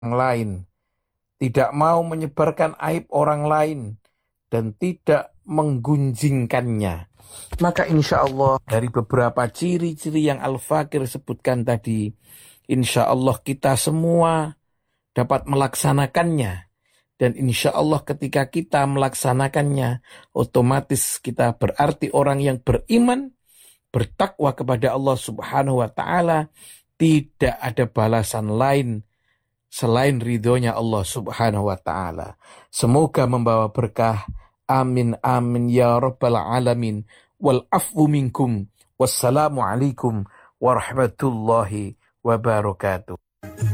lain, tidak mau menyebarkan aib orang lain, dan tidak menggunjingkannya. Maka insya Allah dari beberapa ciri-ciri yang Al-Fakir sebutkan tadi, insya Allah kita semua dapat melaksanakannya. Dan insya Allah ketika kita melaksanakannya, otomatis kita berarti orang yang beriman, bertakwa kepada Allah Subhanahu wa Ta'ala. Tidak ada balasan lain selain ridhonya Allah Subhanahu wa Ta'ala. Semoga membawa berkah. Amin amin ya rabbal alamin. Wal afwu minkum. Wassalamualaikum warahmatullahi wabarakatuh.